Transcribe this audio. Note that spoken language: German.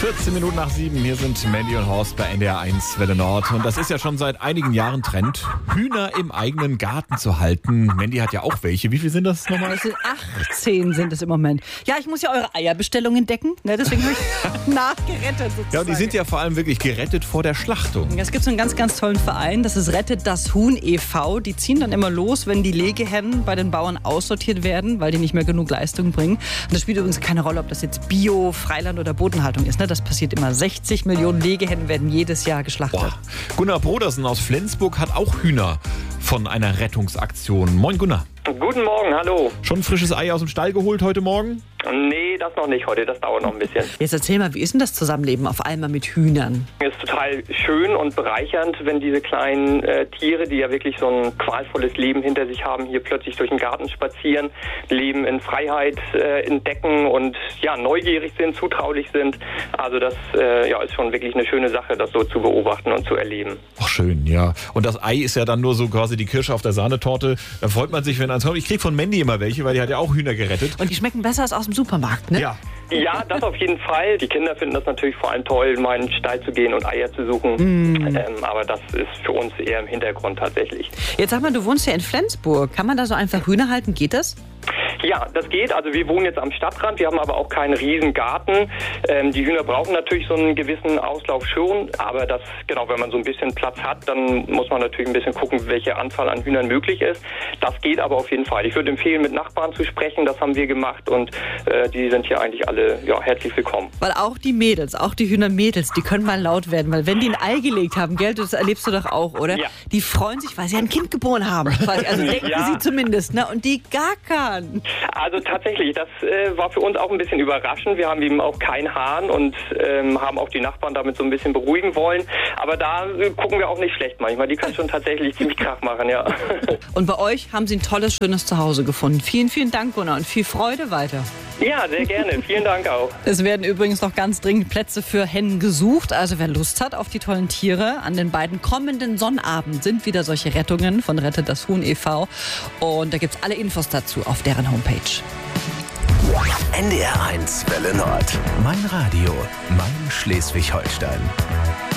14 Minuten nach 7, hier sind Mandy und Horst bei NDR 1 Welle Nord. Und das ist ja schon seit einigen Jahren Trend, Hühner im eigenen Garten zu halten. Mandy hat ja auch welche. Wie viel sind das nochmal? Das sind 18 sind es im Moment. Ja, ich muss ja eure Eierbestellungen decken, ne? Deswegen habe ich nachgerettet sozusagen. Ja, und die sind ja vor allem wirklich gerettet vor der Schlachtung. Es gibt so einen ganz, ganz tollen Verein, das ist Rettet das Huhn e.V. Die ziehen dann immer los, wenn die Legehennen bei den Bauern aussortiert werden, weil die nicht mehr genug Leistung bringen. Und das spielt übrigens keine Rolle, ob das jetzt Bio, Freiland oder Bodenhaltung ist. Ne? Das passiert immer. 60 Millionen Legehennen werden jedes Jahr geschlachtet. Boah. Gunnar Brodersen aus Flensburg hat auch Hühner von einer Rettungsaktion. Moin Gunnar. Guten Morgen, hallo. Schon ein frisches Ei aus dem Stall geholt heute Morgen? Nee, das noch nicht heute, das dauert noch ein bisschen. Jetzt erzähl mal, wie ist denn das Zusammenleben auf einmal mit Hühnern? Es ist total schön und bereichernd, wenn diese kleinen Tiere, die ja wirklich so ein qualvolles Leben hinter sich haben, hier plötzlich durch den Garten spazieren, leben in Freiheit, entdecken und ja, neugierig sind, zutraulich sind. Also das ist schon wirklich eine schöne Sache, das so zu beobachten und zu erleben. Ach schön, ja. Und das Ei ist ja dann nur so quasi die Kirsche auf der Sahnetorte. Da freut man sich, wenn eins kommt. Ich krieg von Mandy immer welche, weil die hat ja auch Hühner gerettet. Und die schmecken besser als aus dem Supermarkt, ne? Ja. Ja, das auf jeden Fall. Die Kinder finden das natürlich vor allem toll, mal in den Stall zu gehen und Eier zu suchen. Aber das ist für uns eher im Hintergrund tatsächlich. Jetzt sag mal, du wohnst ja in Flensburg. Kann man da so einfach Hühner halten? Geht das? Ja, das geht. Also wir wohnen jetzt am Stadtrand, wir haben aber auch keinen riesen Garten. Die Hühner brauchen natürlich so einen gewissen Auslauf schon, aber das, genau, wenn man so ein bisschen Platz hat, dann muss man natürlich ein bisschen gucken, welche Anzahl an Hühnern möglich ist. Das geht aber auf jeden Fall. Ich würde empfehlen, mit Nachbarn zu sprechen, das haben wir gemacht und die sind hier eigentlich alle herzlich willkommen. Weil auch die Mädels, auch die Hühnermädels, die können mal laut werden, weil wenn die ein Ei gelegt haben, gell, das erlebst du doch auch, oder? Ja. Die freuen sich, weil sie ein Kind geboren haben. Also denken sie zumindest, ne? Und die gackern. Also tatsächlich, das war für uns auch ein bisschen überraschend. Wir haben eben auch keinen Hahn und haben auch die Nachbarn damit so ein bisschen beruhigen wollen. Aber da gucken wir auch nicht schlecht manchmal. Die können schon tatsächlich ziemlich Krach machen, ja. Und bei euch haben sie ein tolles, schönes Zuhause gefunden. Vielen, vielen Dank, Gunnar, und viel Freude weiter. Ja, sehr gerne. Vielen Dank auch. Es werden übrigens noch ganz dringend Plätze für Hennen gesucht. Also wer Lust hat auf die tollen Tiere, an den beiden kommenden Sonnabenden sind wieder solche Rettungen von Rettet das Huhn e.V. Und da gibt's alle Infos dazu auf deren Homepage. NDR 1 Welle Nord. Mein Radio, mein Schleswig-Holstein.